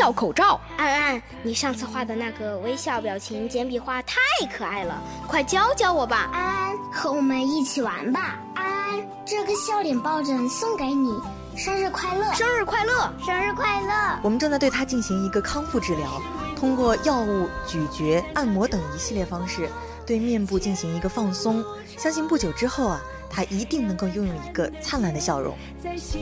笑口罩。 安安，你上次画的那个微笑表情简笔画太可爱了，快教教我吧。 安安，和我们一起玩吧。安安，这个笑脸抱枕送给你，生日快乐！ 生日快乐！ 生日快乐！ 我们正在对他进行一个康复治疗，通过药物、咀嚼、按摩等一系列方式，对面部进行一个放松。相信不久之后啊，他一定能够拥有一个灿烂的笑容。